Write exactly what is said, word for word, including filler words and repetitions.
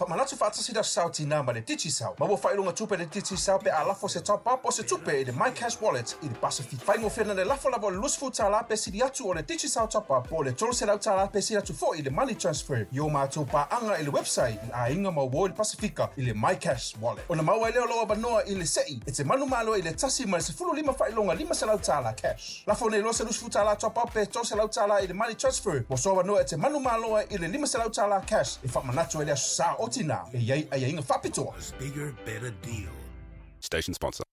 Whamanatu whaatasi da sau tina ma le titi sau. Ma wo whailunga tupe le titi sau pe a lafo se top up o se tupe i le MyCash Wallet i le Pacific. Whaingo whina le lafo lavo le lusfu tala pe siri atu o le titi sau top up o le tolu se lau tala pe siri atu fo i le money transfer. Yo mātou pa anga i le website i a inga ma wo i le Pacifica i le MyCash Wallet. O na maua i leo loa banoa i le sei e te manu malo i le tasi ma le se fulu lima whailunga lima se lau tala cash. Lafo nei lo se lusfu tala top up pe tolu se lau tala i le money transfer. Mo so banoa e te manu malo i le lima se lau tala cash. E whamanatu e lea sa otina e iai a inga whapitoa. Bigger, better deal. Station sponsor.